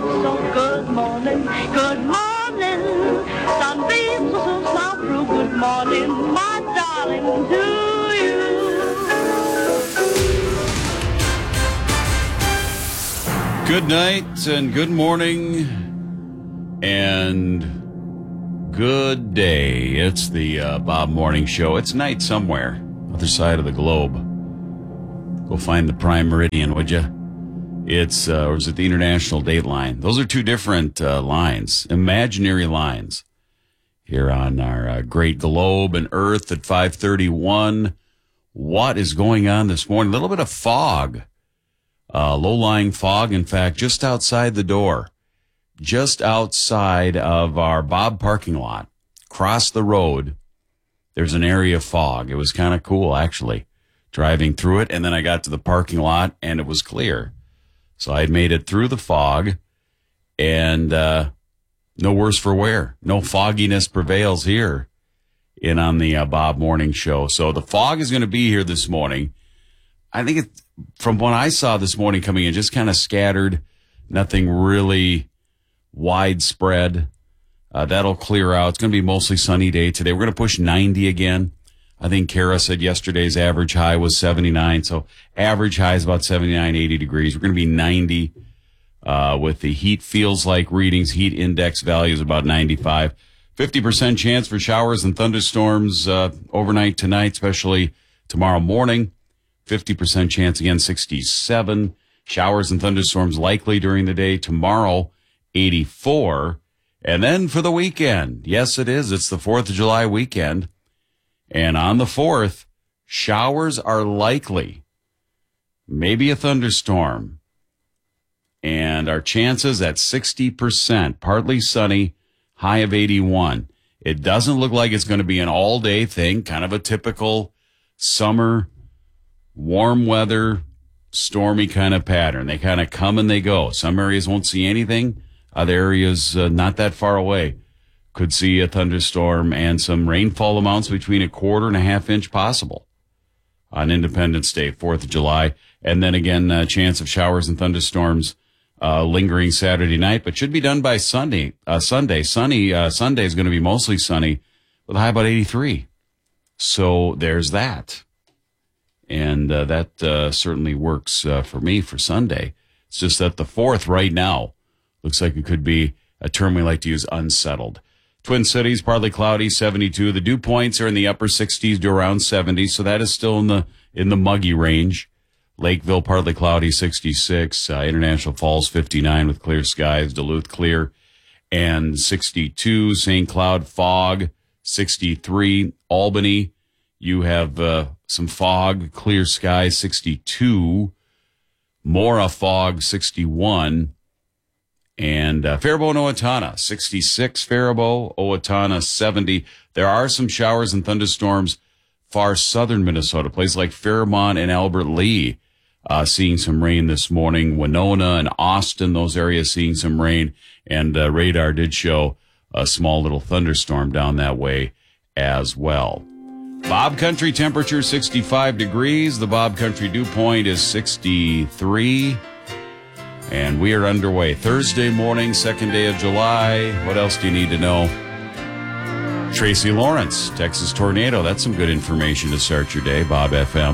so good morning, good morning. Sunbeams will soon smile through. Good morning, my darling, to you. Good night and good morning and good day. It's the Bob Morning Show. It's night somewhere, other side of the globe. Go find the Prime Meridian, would you? It's, or is it the International Date Line? Those are two different lines, imaginary lines, here on our great globe and Earth at 5:31. What is going on this morning? A little bit of fog. Low-lying fog, in fact, just outside the door, just outside of our Bob parking lot, across the road, there's an area of fog. It was kind of cool, actually, driving through it, and then I got to the parking lot, and it was clear. So I had made it through the fog, and no worse for wear. No fogginess prevails here on the Bob Morning Show. So the fog is going to be here this morning. I think it, from what I saw this morning coming in, just kind of scattered, nothing really widespread. That'll clear out. It's going to be a mostly sunny day today. We're going to push 90 again. I think Kara said yesterday's average high was 79. So average high is about 79, 80 degrees. We're going to be 90 with the heat feels like readings. Heat index values about 95. 50% chance for showers and thunderstorms overnight tonight, especially tomorrow morning. 50% chance again, 67. Showers and thunderstorms likely during the day. Tomorrow, 84. And then for the weekend, yes, it is. It's the 4th of July weekend. And on the 4th, showers are likely. Maybe a thunderstorm. And our chances at 60%, partly sunny, high of 81. It doesn't look like it's going to be an all-day thing, kind of a typical summer warm weather, stormy kind of pattern. They kind of come and they go. Some areas won't see anything. Other areas not that far away could see a thunderstorm and some rainfall amounts between a quarter and a half inch possible on Independence Day, 4th of July. And then again, a chance of showers and thunderstorms lingering Saturday night, but should be done by Sunday. Sunday is going to be mostly sunny with a high about 83. So there's that. And that certainly works for me for Sunday. It's just that the 4th right now looks like it could be a term we like to use, unsettled. Twin Cities, partly cloudy, 72. The dew points are in the upper 60s to around 70, so that is still in the muggy range. Lakeville, partly cloudy, 66. International Falls, 59 with clear skies. Duluth, clear, and 62. St. Cloud, fog, 63. Albany, you have some fog, clear skies, 62. Mora, fog, 61. And Faribault and Owatonna, 66. Faribault, Owatonna, 70. There are some showers and thunderstorms far southern Minnesota, places like Fairmont and Albert Lee, seeing some rain this morning. Winona and Austin, those areas seeing some rain. And radar did show a small little thunderstorm down that way as well. Bob Country temperature 65 degrees. The Bob Country dew point is 63. And we are underway. Thursday morning, 2nd day of July. What else do you need to know? Tracy Lawrence, Texas tornado. That's some good information to start your day. Bob FM